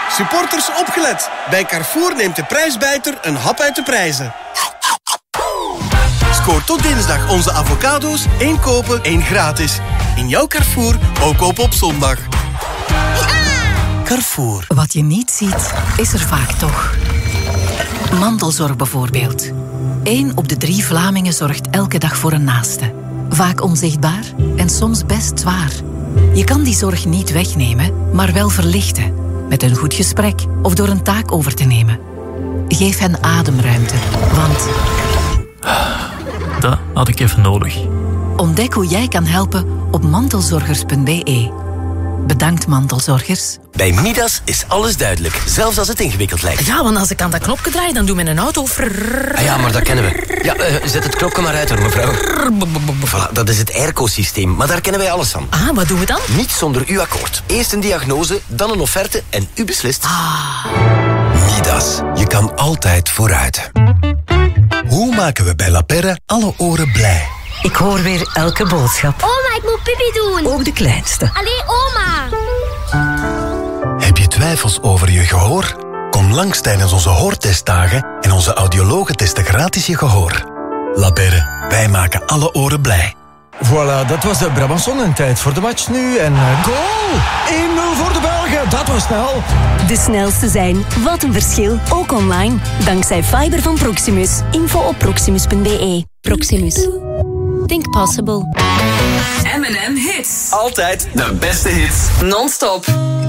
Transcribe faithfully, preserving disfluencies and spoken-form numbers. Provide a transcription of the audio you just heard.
Supporters opgelet. Bij Carrefour neemt de prijsbijter een hap uit de prijzen. Scoor tot dinsdag onze avocado's. één kopen, één gratis. In jouw Carrefour, ook kopen op zondag. Carrefour. Wat je niet ziet, is er vaak toch. Mantelzorg bijvoorbeeld. Eén op de drie Vlamingen zorgt elke dag voor een naaste. Vaak onzichtbaar en soms best zwaar. Je kan die zorg niet wegnemen, maar wel verlichten. Met een goed gesprek of door een taak over te nemen. Geef hen ademruimte, want... Dat had ik even nodig. Ontdek hoe jij kan helpen op mantelzorgers punt b e. Bedankt, mantelzorgers. Bij Midas is alles duidelijk, zelfs als het ingewikkeld lijkt. Ja, want als ik aan dat knopje draai, dan doet mijn auto... Ah ja, maar dat kennen we. Ja, uh, zet het knopje maar uit hoor, mevrouw. Voilà, dat is het airco-systeem, maar daar kennen wij alles van. Ah, wat doen we dan? Niet zonder uw akkoord. Eerst een diagnose, dan een offerte en u beslist. Ah. Midas, je kan altijd vooruit. Hoe maken we bij La Perre alle oren blij? Ik hoor weer elke boodschap. Oma, ik moet pipi doen. Ook de kleinste. Allee, oma. Heb je twijfels over je gehoor? Kom langs tijdens onze hoortestdagen en onze audiologen testen gratis je gehoor. La Perre, wij maken alle oren blij. Voilà, dat was de Brabançon en tijd voor de match nu. En uh, goal! één nul voor de Belgen, dat was snel. De snelste zijn, wat een verschil, ook online. Dankzij fiber van Proximus. Info op proximus punt b e. Proximus. Think possible. M en M Hits. Altijd de beste hits. Non-stop.